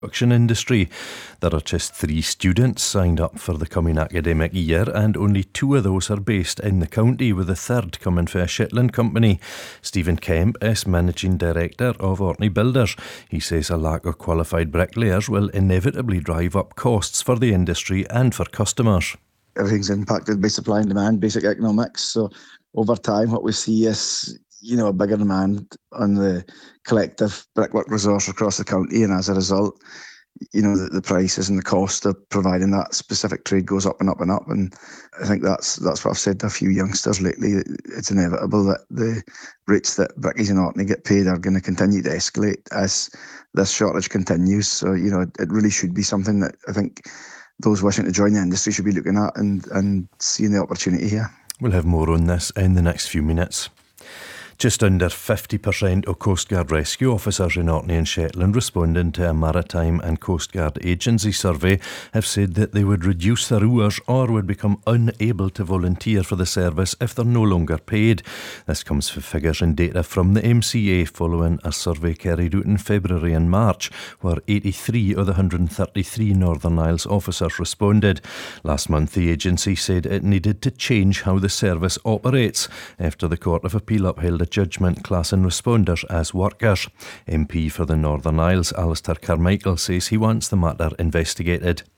construction industry. There are just 3 students signed up for the coming academic year, and only 2 of those are based in the county, with the third coming for a Shetland company. Stephen Kemp is Managing Director of Orkney Builders. He says a lack of qualified bricklayers will inevitably drive up costs for the industry and for customers. Everything's impacted by supply and demand, basic economics. So over time, what we see is, a bigger demand on the collective brickwork resource across the county, and as a result, the prices and the cost of providing that specific trade goes up and up and up. And I think that's what I've said to a few youngsters lately. It's inevitable that the rates that brickies in Orkney get paid are going to continue to escalate as this shortage continues. So, it really should be something that I think those wishing to join the industry should be looking at and seeing the opportunity here. We'll have more on this in the next few minutes. Just under 50% of Coast Guard rescue officers in Orkney and Shetland responding to a Maritime and Coast Guard Agency survey have said that they would reduce their hours or would become unable to volunteer for the service if they're no longer paid. This comes from figures and data from the MCA following a survey carried out in February and March, where 83 of the 133 Northern Isles officers responded. Last month, the agency said it needed to change how the service operates after the Court of Appeal upheld a judgment classing responders as workers. MP for the Northern Isles, Alistair Carmichael, says he wants the matter investigated.